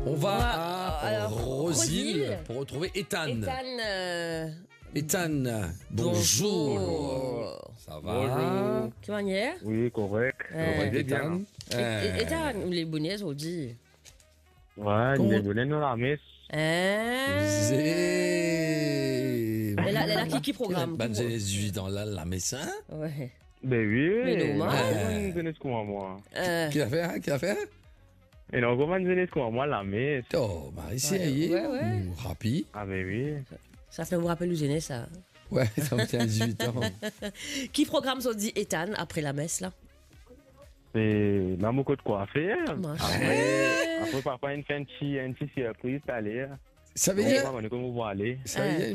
On va à alors, Rosille Rosille. pour retrouver Ethan. Ethan, Ethan, bonjour. Ça va? Bonjour. tu manière? Oui, correct. Ouais. Correct, Ethan. Ethan, les bonnets aujourd'hui. Ouais, Comment- il est donné dans la messe. Hein? Elle a qui programme? Ben, j'ai 18 ans là, la médecin. Ouais. Ben oui, Mais normal. Comment donner ce qu'on moi? Qui a fait, hein? Qui a fait? Et non, comment donner ce qu'on moi, la messe? Oh, Marie, c'est Ouais. rapide. Ah ben oui. Ça fait vous rappeler le gêner, ça. Ouais, ça me tient 18 ans. Qui programme son dit Ethan après la messe, là? C'est dans mon côté de quoi faire. Ouais. Après, papa, il fait un petit surprise, allez. Ça veut dire, On va comment vous aller. ça veut dire